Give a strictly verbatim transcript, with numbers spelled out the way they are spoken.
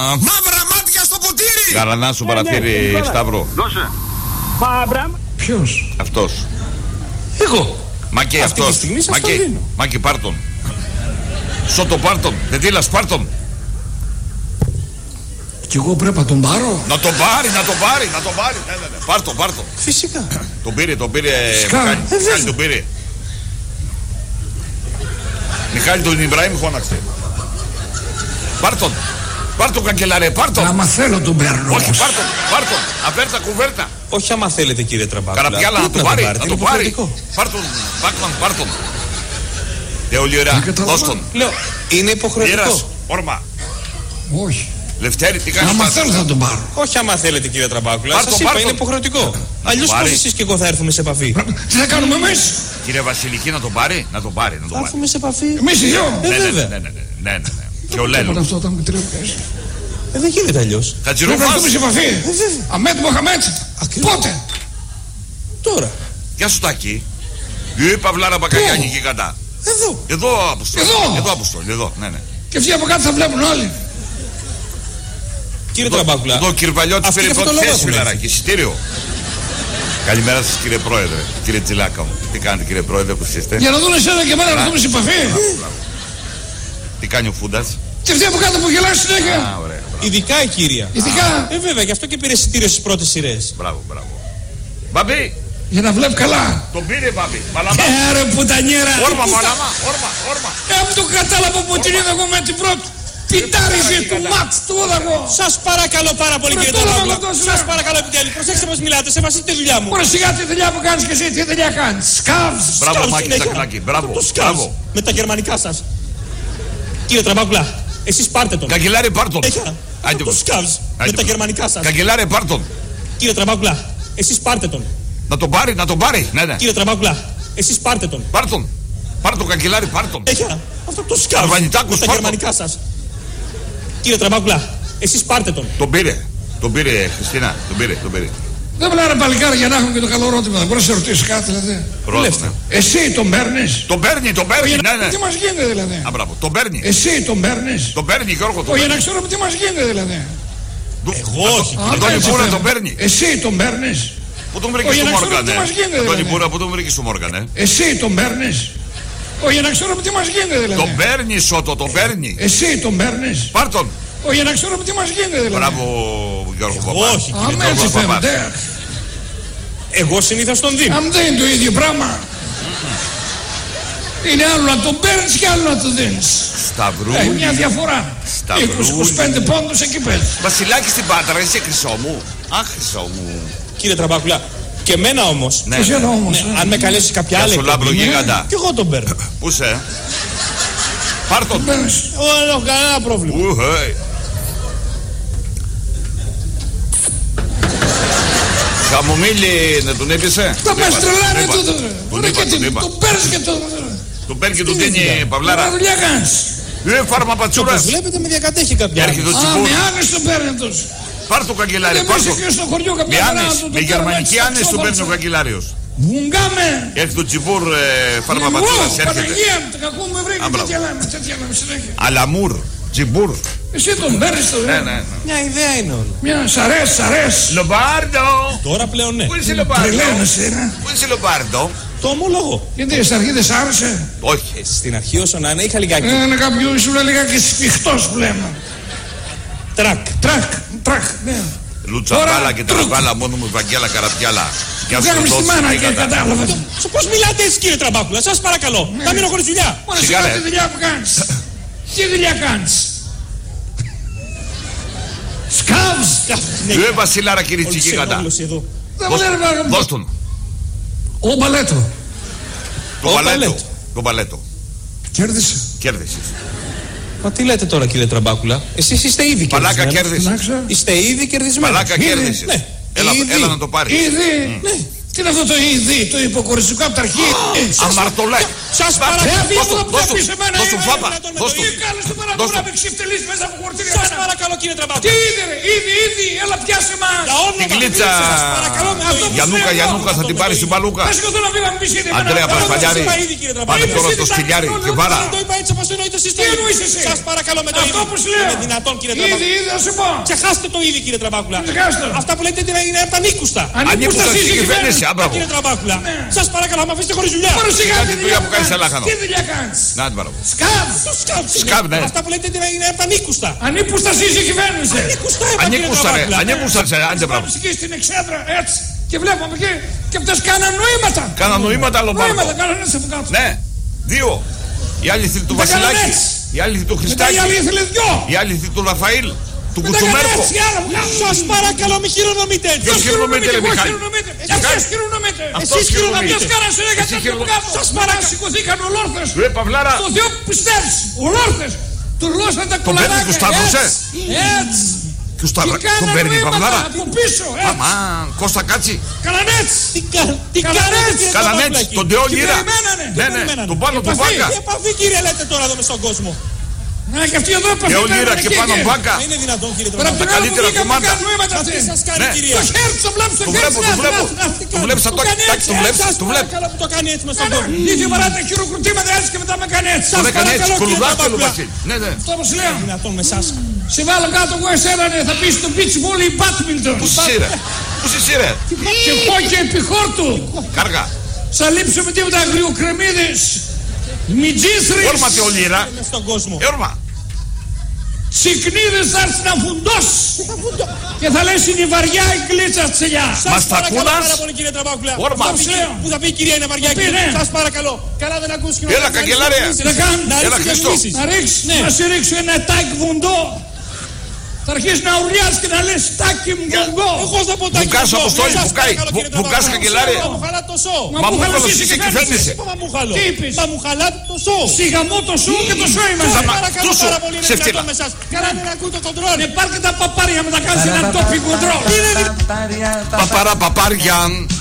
Μαύρα μάτια στο ποτήρι! Γαλανά σου παραθύρι, Σταύρο. Δώσε. Μαύρα. Ποιος? Αυτός. Εγώ. Μακέ Αυτή τη αυτός. στιγμή σας το Μακέ, δίνω. Μακέ πάρτον. Σώτο πάρτον. Δεν τίλας πάρτον. Κι εγώ πρέπει να τον πάρω. Να τον πάρει, να τον πάρει, να τον πάρει. Ναι, ναι, ναι. Πάρτον, πάρτον. Φυσικά. Τον πήρε, τον πήρε. Σκά. Μιχάλη, Ε, Μιχάλη τον πήρε. Μιχάλη τον Ιμπραήμ φώναξε. Πάρτον. Πάρτον καγκελάρε, πάρτον. Άμα θέλω τον παίρνω. Όχι, πάρτον, πάρτον. Αβέρτα κουβέρτα. Όχι άμα θέλετε κύριε Τραμπάκουλα. Καραπιάλα να τον πάρει, να τον πάρει. Πάρτον. Πάρτον, Πάκμαν, πάρτον. Δεολιορά, Δεν καταλαβαίνω. δώσ' τον. Λέω, είναι Λίρας, υποχρεωτικό. όρμα. Όχι. Λευτέρη, τι κάνεις? Άμα Πάτο? θέλω θα τον πάρω. Όχι άμα θέλετε κύριε Τραμπάκουλα. Πάρτον, Σας είπα πάρτον. είναι υποχρεωτικό. Αλλιώς πάρει. πώς εσείς και εγώ θα έρθουμε σε επαφή. Τι θα κάνουμε εμείς? Κύριε Βασιλική, να τον πάρει, να τον πάρει, να τον Θα πάρει. έρθουμε σε επαφή. Εμείς οι δυο. Ε, Ναι, ναι, βέβαια. ναι, ναι, ναι, ναι, ναι. Και ο Τίποτα Λέλος. αυτό όταν με τηλέφωνες. Ε, δεν γίνεται αλλιώς. Δεν θα Χατζηρούφας. έρθουμε σε επαφή. Αμέτ Μοχαμέτ. Ακριβώς. Πότε? Τώρα. Γεια σου Τάκη. Η Παυλάρα Μπακαγιάννη και κατά. Εδώ. Εδώ Αποστόλη. Εδώ. Εδώ Αποστόλη, εδώ, ναι, ναι. Και αυτοί από κάτω θα βλέπουν όλοι. Κύριε Τραμπάκουλα. Εδώ κύριε Παλιώτη αυτοί πήρε και αυτό πρώτη το λόγο θέση έχουν φιλαράκι, εισιτήριο. Καλημέρα σας κύριε Πρόεδρε, κύριε Τζιλάκα μου. Τι κάνετε κύριε Πρόεδρε, πώς είστε? Για να δουν εσένα και εμένα να έρθουμε σε επαφή. Τι κάνει ο Φούντας? Και αυτοί από κάτω που γελάνε συνέχεια. Α, ωραία, μπράβο, Ειδικά η κύρια. Ειδικά Ε, βέβαια, γι' αυτό και πήρε εισιτήριο στις πρώτες σειρές. μπράβο, μπράβο. Μπαμπή, για να βλέπει καλά. τον πήρε Μπαμπή. Μαλαμά. Ε, ρε πουτανιέρα. Όρμα, μαλαμά, όρμα, όρμα. Ε, μου το κατάλαβα που την είδα εγώ με την πρώτη. Πιτάριζε του μάτς του όδαγο. Σας παρακαλώ πάρα πολύ Ρε, κύριε τώρα Τραμπάκουλα. με το Σας σειρά. παρακαλώ επιτέλου. Προσέξτε πως μιλάτε. Σεβαστείτε τη δουλειά μου. Ωραία σιγά τη δουλειά που κάνεις και εσύ, τι δουλειά κάνεις? Σκάβς. Μπράβο Σκάους Μάκη συνέχεια. Τσακλάκη, μπράβο, Το σκάους. μπράβο. Με τα γερμανικά σας. Κύριε Τραμπάκουλα, εσείς πάρτε τον. Καγκελάρε πάρτον. Έχα. Άντε, Το σκάους. Με άντε, τα γερμανικά σας. Καγκελάρε πάρτον. Κύριε Τραμπάκουλα, εσείς πάρτε τον. Να τον πάρει, να τον πάρει. Ναι, ναι. Κύριε Τραμπάκουλα, εσείς πάρτε τον. Πάρτον. Πάρτον καγκελάρε πάρτον. Έχα. Αυτό το σκάους. Αρβανιτάκος, Με τα πάρ' τον. γερμανικά σας. Κύριε Τραμπάκουλα, εσείς πάρτε τον. Τον πήρε. Τον πήρε Χριστίνα. Τον πήρε, τον πήρε. Δεν μιλάνε παλικάρι για να έχουν και το καλό ρώτημα. Δεν μπορείς να σε ρωτήσεις κάτι δηλαδή. Πρώτον, Λεύτε. ναι. Εσύ τον παίρνεις? Τον παίρνει, τον παίρνει. Ναι, ναι. Τι μας γίνεται δηλαδή? Α, μπράβο. Τον παίρνει. Εσύ τον παίρνεις? Τον παίρνει Γιώργο. Τον Όχι, για να παίρνει. ξέρουμε τι μας γίνεται δηλαδή. Του- Εγώ όχι. Α, Αντώνη έτσι Μπούρα θέλω. τον παίρνει. Εσύ τον παίρνεις? Πού τον βρήκε Όχι, στο για να ξέρουμε Μόργαν, τι μας γίνεται, Αντώνη δηλαδή. Μπούρα, πού τον βρήκε στο Μόργαν, ε. Εσύ τον παίρνεις? Όχι, για να ξέρουμε τι μας γίνεται δηλαδή. Τον παίρνει, Σότο, τον παίρνει. Εσύ τον παίρνεις? Πάρ' τον. Όχι, για να ξέρουμε τι μας γίνεται δηλαδή. Μπράβο, Γιώργο Εγώ Παπά. όχι. Αμέ Γιώργο έτσι Παπά. φαίνεται. Εγώ συνήθως τον δίνω. Αν δεν είναι το ίδιο πράγμα. Είναι άλλο να τον παίρνεις και άλλο να τον δίνεις. Σταυρού. Έχει μια διαφορά. Σταυρούλη. είκοσι με είκοσι πέντε πόντους εκεί πέρα. Βασιλάκι στην Πάτρα, είσαι χρυσό μου. Αχ, χρυσό μου. Κύριε Τραμπάκουλα, και εμένα όμως. Ναι, Εσένα ναι. όμως. Ναι, ε. αν με καλέσει κάποια Γεια άλλη σου, εκπομπή, Λάμπρο Γίγαντα. και εγώ τον παίρνω. Πού είσαι? Πάρ' τον. Παίρνεις. Εγώ δεν έχω κανένα πρόβλημα. Ουχε. Χαμομήλι, να τον έπιασε. Τα μας τρελάνε Τον το. είπα, Τον Ωραία είπα, και τον τι- είπα. τον παίρνεις και τον. Τον παίρνει και τον Τι δίνει δουλειά. Παυλάρα. Τι δουλειά κάνεις? Ε, φάρμα πατσούρας. Όπως βλέπετε με διακατέχει κάποια Έρχεται άλλη. ο Α, Τσιμπούρ. με άνεση τον παίρνει τους. Πάρ' το καγκελάρι, Δεν πάρ' μέσα το. και στο χωριό Με κάποια φορά άνεση, του με τον γερμανική παίρνω, άνεση τον παίρνει ο ξαφόλτσα. καγκελάριος. Βουγκάμε. Έρχεται ο Τσιμπούρ ε, φάρμα Εγώ, πατσούρας, έρχεται. Παναγία μου, το κακό μου βρήκε Α, μπράβο. τέτοια λέμε, τέτοια λέμε συνέχεια. Αλαμούρ, Τσιμπούρ. Εσύ τον παίρνεις τον. Ναι, ναι, ναι. Μια ιδέα είναι όλο. Μια σ' αρέσει, σ' αρέσει. Λομπάρντο. Τώρα πλέον ναι. Πού είσαι Λομπάρντο? Τρελαίνεσαι, ναι. Πού είσαι Λομπάρντο? Το ομολογώ. Γιατί στην αρχή δεν σ' άρεσε? Όχι. Ε, Στην αρχή όσο να είναι είχα λιγάκι. Ε, Είναι κάποιο ήσουν λιγάκι σφιχτός που λέμε. Τρακ. Τρακ, τρακ, ναι. Λουτσαμπάλα Τώρα, και τρουκ. τραγάλα μόνο μου Βαγγέλα Καραπιάλα. Γεια σου Κάνουμε στη δόση, μάνα τι και κατά. κατάλαβα. Σε πώς μιλάτε έτσι κύριε Τραμπάκουλα, σας παρακαλώ. Θα μείνω χωρίς δουλειά. Μόνο Σιγά, σιγά ρε. τη δουλειά που κάνεις. Τι δουλειά κάνεις? Σκάβς. Ε, Βασιλάρα Κυριτσική κατά. Ξενόγλωση εδώ. Δεν μου λένε να Δώσ' τον. Ο Μπαλέτο. Το Ο παλέτο. Παλέτο. Το παλέτο. Κέρδισε. Κέρδισες. Μα τι λέτε τώρα κύριε Τραμπάκουλα, εσείς είστε ήδη Παλάκα κερδισμένος. κέρδισες. Κοιτάξτε. Είστε ήδη κερδισμένος. Παλάκα Ήδη. κέρδισες. Ναι. Έλα, Ήδη. έλα να το πάρεις. Ήδη. Ναι. Τι είναι αυτό το είδη, το υποκοριστικό από τα αρχή. Αμαρτωλέ. Σας παρακαλώ. Δώσ' του φάπα. Δώσ' του. Τι κάνεις την παράδοση να με ξυφτελείς μέσα από χορτήρια. Σας παρακαλώ κύριε Τραμπάκουλα. Τι είδε ρε, ήδη, ήδη, έλα πιάσε μας. Την κλίτσα. Γιαννούκα, Γιαννούκα, θα την πάρει στην Παλούκα. Πες εγώ θέλω να μην με πεις ήδη. Αντρέα Πασπαλιάρη. Πάνε τώρα στο Σκυλιάρι και βάρα. Το είπα έτσι όπως εννοείται εσείς το Τι ίδιο. εννοείς εσύ? Σας παρακαλώ με το Αυτό ίδιο. που σου λέω. Είναι δυνατόν κύριε Ήδη, Τραμπάκουλα. ήδη, θα σου πω. Ξεχάστε το ήδη κύριε Τραμπάκουλα. Ξεχάστε. Αυτά που λέτε είναι από τα νίκουστα. Ανήκουστα σύζυγη φαίνεσαι, άμπραβο. Κύριε Τραμπάκουλα. Σας παρακαλώ, με αφήσετε χωρίς δουλειά. Πάρε σιγά Κάτι τη δουλειά δουλειά που που κάνεις κάνεις. σε λάχανο. Τι δουλειά κάνεις? Να την παρακαλώ. Σκάβ. Το σκάβ. Σκάβ, ναι. Αυτά που λέτε είναι από τα νίκουστα. Ανήκουστα σύζυγη φαίνεσαι. Νίκουστα είπα κύριε Ανήκουστα ρε, Τραμπάκουλα. ανήκουστα σε, άντε μπράβο. Πάμε εκεί στην εξέδρα έτσι και βλέπουμε εκεί και αυτές κάναν νοήματα. Κάνα νοήματα άλλο Νοήματα πάρκο. κάναν έτσι από κάτω. Ναι, δύο. Η άλλη ήθελε του Δεν κάνανε Βασιλάκη. έτσι. Η άλλη ήθελε του Μετά Χριστάκη. η άλλη ήθελε δυο. Η άλλη ήθελε του Ραφαήλ. Του Μετά έκανε Κουτσουμέρκο. έτσι η άλλη. Σας παρακαλώ μη χειρονομείτε έτσι. Ποιος χειρονομείται ρε Εγώ Μιχάλη? χειρονομείτε. Μιχάλη. Εσείς χειρονομείτε. Αυτός Εσείς χειρονομείτε. χειρονομείται. Ποιος κάνας είναι για Εσύ τέτοιο χειρονο- κάπου. Σας παρακαλώ. Σηκωθήκαν ολόρθες. Ρε Παυλάρα. Το Θεό που πιστεύεις. Ολόρθες. Του λώσαν τα Τον κολαράκια. παίρνει του Σταύρωσε. Έτσι. Έτσι. Του Σταύρο. Και Τον κάναν παίρνει η νοήματα Παυλάρα. από πίσω. Έτσι. Αμάν, Κώστα Κάτσι. Κάναν έτσι. Τι κα- τι Καλά, κάνετε έτσι. κύριε Κάναν Τραμπάκουλα έτσι. εκεί? Τον Τεό Τι Λύρα. περιμένανε? Ναι, ναι. περιμένανε? Τον πάνω του Επαφή. Μπάκα. Τι επαφή κύριε λέτε τώρα εδώ μες στον κόσμο. Να και αυτή εδώ επαφή. Τεό Λύρα κάνανε και εκεί, πάνω εκεί. Μπάκα. Δεν είναι δυνατόν κύριε Τώρα από Τραμπάκουλα. την άλλη καλύτερα που βγήκαμε κουμάντα. κάνουν νοήματα Μα τι έτσι. σας κάνει Ναι. κυρία? Το χέρι του, το βλέπεις το Το χέρι βλέπω, του. το βλέπω. Το βλέπεις σαν το τάκι, το βλέπεις, το βλέπεις. Παρακαλώ που το κάνει έτσι μες στον κόσμο. Είχε παρά τα χειροκροτήματα έτσι και μετά με κάνει έτσι. Τον έκανε έτσι, παρακαλώ, κύριε κολουδάχτυλο Τραμπάκουλα. Βασίλη. Ναι, ναι. Αυτό που σου λέω. Δυνατόν με εσάς. Σε βάλω κάτω εγώ εσένα ναι, θα πεις στο beach volley badminton. Πού είσαι ρε. Πού είσαι ρε. Και πόκε επιχόρτου. Κάργα. Θα λείψουμε τίποτα αγριοκρεμίδες. Μιτζίσρες. Όρμα Τεό Λύρα. Μες στον κόσμο. Όρμα. Τσικνίδες θα έρθει να φουντώσει. Και θα λες είναι η βαριά η γκλίτσα τσελιά. Μας Σας παρακαλώ τακούνας. πάρα πολύ κύριε Τραμπάκουλα. Όρμα. Που θα πει- Που θα πει η κυρία είναι βαριά πει, ναι. Σας παρακαλώ. Καλά δεν ακούς και Έλα, καγκελάρια. Δεν κάνω. Να Έλα, ρίξει Χριστό. διαφημίσεις. Να ρίξεις, Ναι. να σε ρίξω ένα τάκι βουντό. Θα αρχίσεις να ουρλιάς και να λες τάκι μου κογκό. Εγώ θα πω τα Βουκάς, κοινό. Αποστόλη, Σας βουκάει. παρακαλώ, κύριε Βου- βουκάς, Τραμπάκουλα. καγκελάρια. Μα μου χαλά το σοου. Μα Μα που μου χαλάς χαλάς εσύ εσύ και κυβέρνηση. κυβέρνησε. Μα μου χαλώ. Τι είπες? Μα μου χαλά το σοου. Σιγαμό το σου και το σου είμαστε. Σταμα- Παρακαλώ Τούσου, πάρα πολύ, είναι σε δυνατόν φτύλα. με εσάς. Καλά δεν ακούει το κοντρόλ. Ναι, πάρ' και τα παπάρια με τα κάνεις έναν τόπι κοντρόλ. Παπαρά παπάρια.